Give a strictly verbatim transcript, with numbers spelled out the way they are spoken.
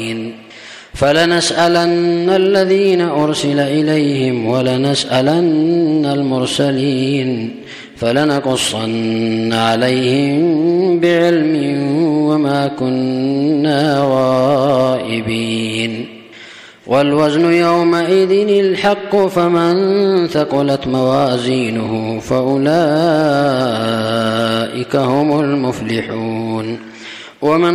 فلنسألن الذين أرسل إليهم ولنسألن المرسلين فلنقصن عليهم بعلم وما كنا غائبين والوزن يومئذ الحق فمن ثقلت موازينه فأولئك هم المفلحون ومن